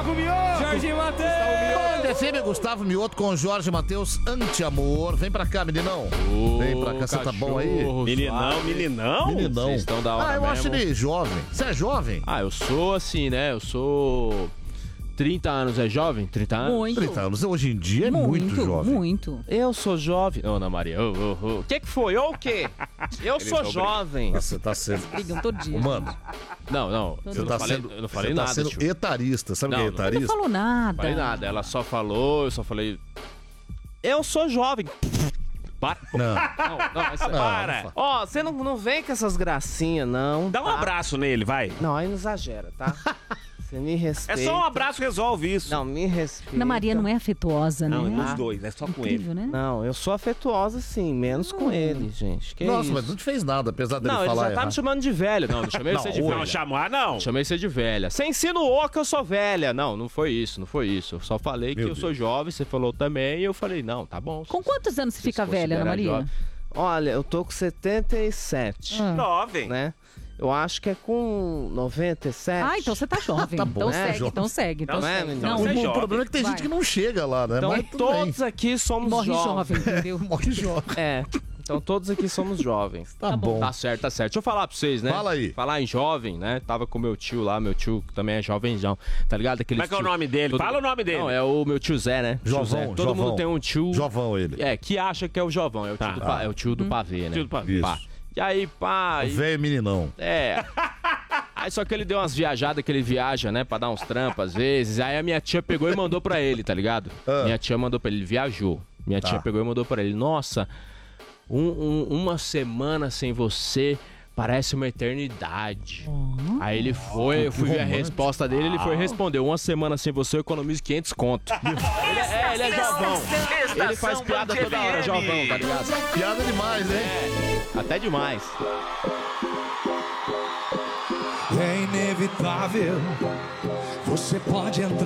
Gustavo Mioto. Jorge Matheus. Band FM, Gustavo Mioto com Jorge Matheus, Anti-Amor. Vem pra cá, meninão. Vem pra cá, você tá bom aí? Meninão? Meninão. Vocês estão da hora eu acho mesmo. ele jovem. Você é jovem? Eu sou assim, né? Eu sou... 30 anos é jovem? 30 anos? Muito. 30 anos. Hoje em dia é muito jovem. Muito. Eu sou jovem. Ô, Ana Maria. O que foi? Ou o quê? Eu sou jovem. Nossa, você tá sendo... Brigam todo dia. Mano, Não. você Eu tá não falei, sendo... eu não falei você nada, tá sendo tio. etarista. Sabe o que é Não, Não etarista? falou nada. Não falei nada. Ela só falou, eu só falei... Eu sou jovem. Para. Não. Não, mas Para. não Ó, você não vem com essas gracinhas, não. Dá um abraço nele, vai. Não, aí não exagera, tá? Você me respeita. É só um abraço que resolve isso. Não, me respeita. Ana Maria não é afetuosa, né? Não, é nos dois, é só com ele. Incrível, né? Não, eu sou afetuosa sim, menos com ele, gente. Que Nossa, isso? mas não te fez nada, apesar dele Não, ele falar já tá errado. me chamando de velha. Não chamei você de Não, velha. Não, chamar não. Chamei você de velha. Você insinuou que eu sou velha. Não foi isso. Eu só falei que Meu eu sou jovem, você falou também, e eu falei, não, tá bom. Com quantos anos você fica se velha, Ana considera Maria? jovem. Olha, eu tô com 77, Jovem. né? Eu acho que é com 97. Ah, então você tá jovem. Tá bom, então, né, segue, jovem? então segue, então Não é, segue. menino? Não, Você é O jovem. problema é que tem Vai. gente que não chega lá, né? Então Mas tudo todos bem. aqui somos morre jovem, jovens. entendeu? Morre jovem. É, então todos aqui somos jovens. Tá bom. Tá certo. Deixa eu falar pra vocês, né? Fala aí. Falar em jovem, né? Tava com meu tio lá, meu tio que também é jovenzão, tá ligado? Aquele Como é que é o nome dele? Fala o nome dele. Não, é o meu tio Zé, né? Tio Jovão, Zé. Todo Jovão. mundo tem um tio... Jovão ele. Que acha que é o Jovão, é o tio, é o tio do pavê, né? Tio do pavê. Pá. Isso. E aí, pá... O velho meninão. Aí só que ele deu umas viajadas que ele viaja, né? Pra dar uns trampos às vezes. Aí a minha tia pegou e mandou pra ele, tá ligado? Minha tia mandou pra ele, ele viajou. Minha tia pegou e mandou pra ele. Nossa, uma semana sem você parece uma eternidade. Aí ele foi, eu fui ver a resposta dele, ele foi responder. Uma semana sem você eu economizo 500 conto. Ele é Jovão. Ele faz piada toda hora, Jovão, tá ligado? Piada demais, hein? Até demais. É inevitável, você pode entrar.